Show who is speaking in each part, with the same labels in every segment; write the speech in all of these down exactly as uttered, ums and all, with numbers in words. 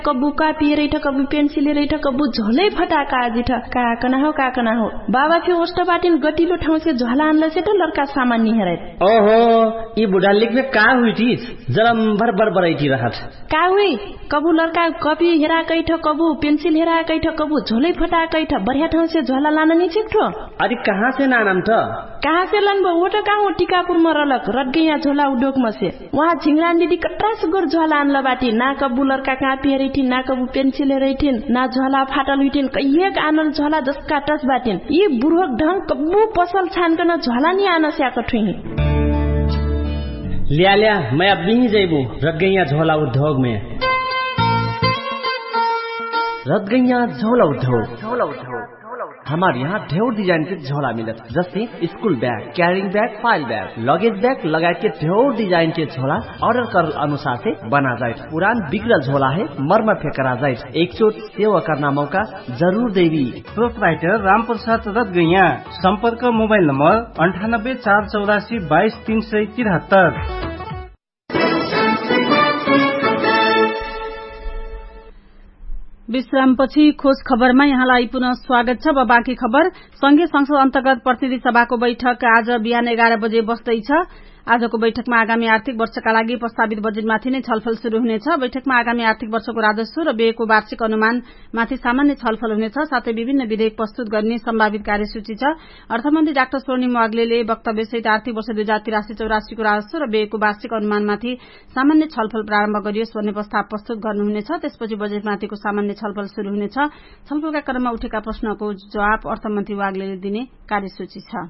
Speaker 1: कबू कापी रैठ कबू पेन्सिल रैठ कबू झोलै फटाका जिठ का कना हो का कना हो बाबा फे ओस्ट बाटिन गटिलो ठाउँ से झोला आनले से त लड़का सामान नि हेरै
Speaker 2: ओहो ई बुढा लेख्ने का हुई थी जरा भर भर बराइती रहत
Speaker 1: का हुई कबू लड़का कॉपी हेरा कैठ कबू पेन्सिल हेरा कैठ कबू झोलै फटा कैठ बढ़िया ठाउँ से झोला लान नि छिक्ठो
Speaker 2: अरे कहाँ से नानम त
Speaker 1: कहाँ से लन बो ओटा कहाँ हो टिकापुर में रलक रटगैया झोला उडोक में से वहाँ झिंगरान दीदी कट्रा सुगर झोला आनला बाटी ना कबू लड़का कापी हेरैठिन ना कबू पेन्सिल हेरैठिन ना झोला फाटल हुइठिन कहिएक आनल झोला जसका टस बाटिन यी बुढोक ढंग कबू पसल छानकन झोला नि आन स्याक ठुही
Speaker 2: लिया लिया मैं अब नहीं जाइबू रटगैया झोला उद्योग में रटगैया झोला उद्योग झोला उद्योग हमारे यहाँ ढेर डिजाइन के झोला मिलत जैसे school bag carrying bag file bag luggage bag लगाए के ढेर डिजाइन के झोला ऑर्डर कर अनुसार से बना जाए पुरान बिगड़ल झोला है मरम्मत के करा जाए एक चोट सेवा करना मौका जरूर देवी
Speaker 3: प्रोपराइटर राम प्रसाद रटगैया संपर्क मोबाइल नंबर अंठानब्बे चार चौरासी बाईस तीन सय तिहत्तर।
Speaker 4: विश्रामपछि खोज खबरमा यहाँलाई पुनः स्वागत छ। अब बाँकी खबर। संघीय संसद अन्तर्गत प्रतिनिधि सभाको बैठक आज बिहान एघार बजे बस्दैछ। आजको बैठकमा आगामी आर्थिक वर्षका लागि प्रस्तावित बजेटमाथि नै छलफल शुरू हुनेछ। बैठकमा आगामी आर्थिक वर्षको राजस्व र व्ययको वार्षिक अनुमानमाथि सामान्य छलफल हुनेछ। साथै विभिन्न विधेयक प्रस्तुत गर्ने सम्भावित कार्यसूची छ। अर्थमन्त्री डाक्टर स्वर्णिम वाग्लेले वक्तव्यसहित आर्थिक वर्ष दुई हजार तिरासी चौरासीको राजस्व र व्ययको वार्षिक अनुमानमाथि सामान्य छलफल प्रारम्भ गरियोस् भन्ने प्रस्ताव प्रस्तुत गर्नुहुनेछ। त्यसपछि बजेटमाथिको सामान्य छलफल शुरू हुनेछ। छलफलका क्रममा उठेका प्रश्नको जवाब अर्थमन्त्री वाग्लेले दिने कार्यसूची छ।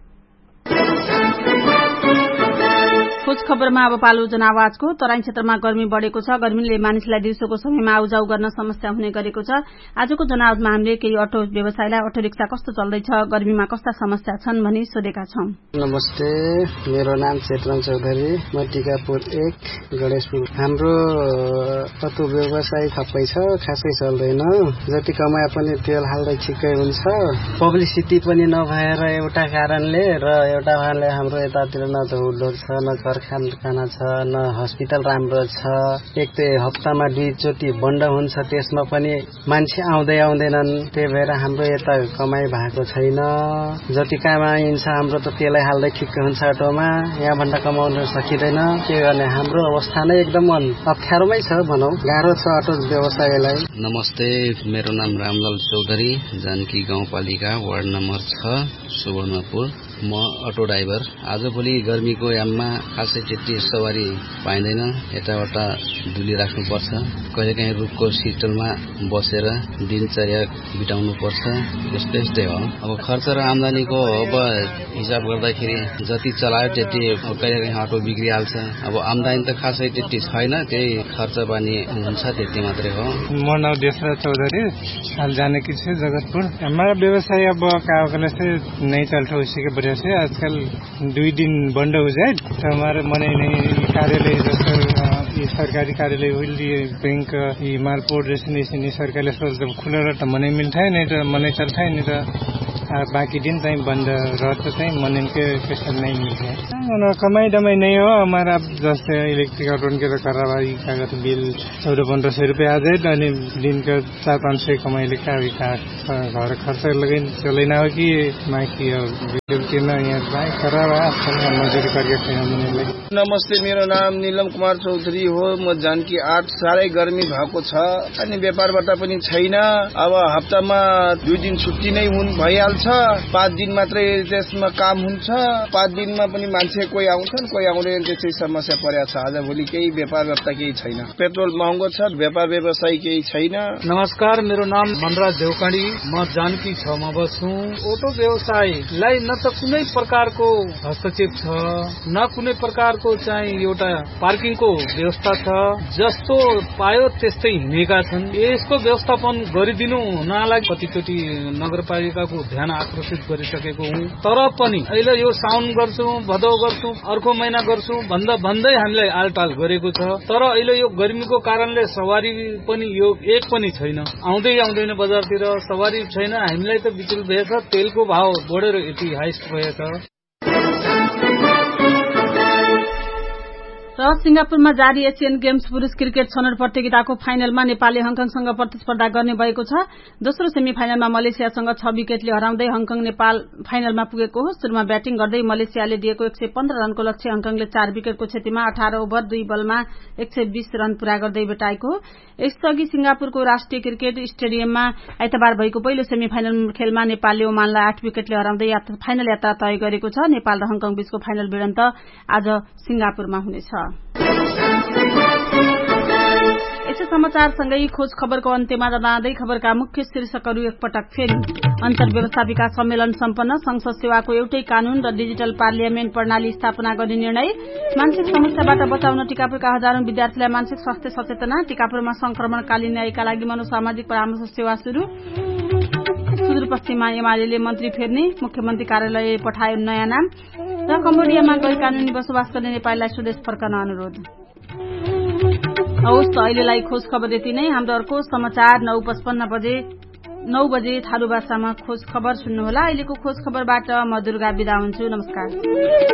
Speaker 4: खोज खबरमा अब पालो जनावाजको। तराई क्षेत्रमा गर्मी बढ़ेको छ। गर्मीले मानिसलाई दिउँसोको समयमा आउजाउ गर्न समस्या हुने गरेको छ। आजको जनावाजमा हामीले केही अटो व्यवसायीलाई अटो रिक्सा कस्तो चल्दैछ, गर्मीमा कस्ता समस्या छन् भनी सोधेका छौं।
Speaker 5: नमस्ते, मेरो नाम चेतन चौधरी, म टिकापुर एक गणेशपुर। हाम्रो अटो व्यवसाय थप्पै छ, खासै चल्दैन। जति कमाए पनि तेल हाल्दै ठिकै हुन्छ। पब्लिसिटी पनि नभएर एउटा कारणले र एउटा कारणले हाम्रो यतातिर न त उद्योग छ, न कारखाना छ, न हस्पिटल राम्रो छ। एक त हप्तामा दुई चोटि बन्द हुन्छ, त्यसमा पनि मान्छे आउँदै आउँदैनन्। त्यही भएर हाम्रो यता कमाई भएको छैन। जति कमाइन्छ हाम्रो त तेलै हाल्दै ठिकै हुन्छ अटोमा, यहाँभन्दा कमाउन सकिँदैन। के गर्ने, हाम्रो अवस्था नै एकदम अप्ठ्यारोमै छ भनौँ, गाह्रो छ अटो व्यवसायलाई।
Speaker 6: नमस्ते, मेरो नाम रामलाल चौधरी, जानकी गाउँपालिका वार्ड नम्बर छ, सुवर्णपुर। म अटो ड्राइभर। आजभोलि गर्मीको याममा खासै त्यति सवारी पाइँदैन। यताबाट धुली राख्नुपर्छ। कहिलेकाहीँ रुखको शीतलमा बसेर दिनचर्या बिताउनु पर्छ। यस्तै यस्तै हो। अब खर्च र आम्दानीको अब हिसाब गर्दाखेरि जति चलायो त्यति कहिलेकाहीँ अटो बिग्रिहाल्छ। अब आम्दानी त खासै त्यति छैन, त्यही खर्च पानी हुन्छ, त्यति मात्रै हो।
Speaker 3: म नाम देशराज चौधरी, हाल जानकी छे जगतपुर। हमारा व्यवसाय अब का से नहीं चलता, उसी के वजह से आजकल दुई दिन बंद हो जाए तो हमारे मने नहीं कार्यालय जैसे ये सरकारी कार्यालय हुई बैंक ये मालपोर्ट जैसे सरकारी जब खुला रहा तो मने मिलता है, नहीं तो मने चलता है, नहीं तो बाकी दिन चाहिँ बंद रहता चाहिँ मने के पैसा नहीं मिलता है। कमाई दमाई नहीं हो हमारा। जैसे इलेक्ट्रिक ऑटो के कार्रवाई कागज बिल चौदह पंद्रह सौ रुपये आ जाए, अनि दिन का चार पाँच सौ कमाई लेकर अभी घर खर्च लगे चले ना हो कि माइकी मजदूरी करके।
Speaker 7: नमस्ते, मेरो नाम नीलम कुमार चौधरी हो, म जानकी आठ। साह्रै गर्मी भएको छ अनि व्यापारबाट पनि छैन। अब हप्तामा दुई दिन छुट्टी नै हुन भइहाल्छ। पाँच दिन मात्रै त्यसमा काम हुन्छ। पाँच दिनमा पनि मान्छे कोही आउँछन् कोही आउँदैन, त्यसै समस्या परेको छ। आजभोलि केही व्यापार व्यवस्था केही छैन। पेट्रोल महँगो छ, व्यापार व्यवसाय केही छैन।
Speaker 8: नमस्कार, मेरो नाम मनराज देवकाडी, म जानकी छ मा बस्छु। अटो व्यवसायलाई न त कुनै प्रकारको हस्तक्षेप छ, न कुनै प्रकारको चाहिँ एउटा पार्किङको व्यवस्था छ। जस्तो पायो त्यस्तै हिँडेका छन्। यसको व्यवस्थापन गरिदिनु हुनलाई कतिचोटि नगरपालिकाको ध्यान आकर्षित गरिसकेको हुँ, तर पनि अहिले यो साउन गर्छु, भदौ गर्छु, अर्को महिना गर्छु भन्दा भन्दै हामीलाई आलटाल गरेको छ। तर अहिले यो गर्मीको कारणले सवारी पनि यो एक पनि छैन, आउँदै आउँदैन बजारतिर सवारी छैन। हामीलाई त विचल भएछ, तेलको भाव बढेर यति हाइस्ट भएछ।
Speaker 4: र सिंगापुरमा जारी एसियन गेम्स पुरुष क्रिकेट छनौट प्रतियोगिताको फाइनलमा नेपालले हङकङसँग प्रतिस्पर्धा गर्ने भएको छ। दोस्रो सेमी फाइनलमा मलेसियासँग छ विकेटले हराउँदै हङकङ नेपाल फाइनलमा पुगेको हो। सुरुमा ब्याटिङ गर्दै मलेसियाले दिएको एक सय पन्ध्र रनको लक्ष्य हङकङले चार विकेटको क्षतिमा अठार ओभर दुई बलमा एक सय बीस रन पूरा गर्दै भेटाएको हो। यसअघि सिंगापुरको राष्ट्रिय क्रिकेट स्टेडियममा आइतबार भएको पहिलो सेमी फाइनल खेलमा नेपालले ओमानलाई आठ विकेटले हराउँदै फाइनल यात्रा तय गरेको छ। नेपाल र हङकङ बीचको फाइनल भिडन्त आज सिंगापुरमा हुनेछ। यसै समाचारसँगै खोज खबरको अन्त्यमा जाँदै खबरका मुख्य शीर्षकहरू एकपटक फेरि। अन्तर्व्यवस्थापिका सम्मेलन सम्पन्न, संसद सेवाको एउटै कानून र डिजिटल पार्लियामेन्ट प्रणाली स्थापना गर्ने निर्णय। मानसिक समस्याबाट बचाउन टिकापुरका हजारौं विद्यार्थीलाई मानसिक स्वास्थ्य सचेतना। टिकापुरमा संक्रमणकालीन न्यायका लागि मनोसामाजिक परामर्श सेवा शुरू। सुदूरपश्चिममा एमाले मन्त्री फेर्ने, मुख्यमन्त्री कार्यालय पठायो नयाँ नाम। र कम्बोडियामा गैर कानूनी बसोबास गर्ने नेपालीलाई स्वदेश फर्कन अनुरोध। हवस् त अहिलेलाई खोज खबर यति नै। हाम्रो अर्को समाचार नौ पचपन्न बजे नौ बजे थारू भाषामा खोज खबर सुन्नुहोला। अहिलेको खोज खबरबाट म दुर्गा बिदा हुन्छु। नमस्कार।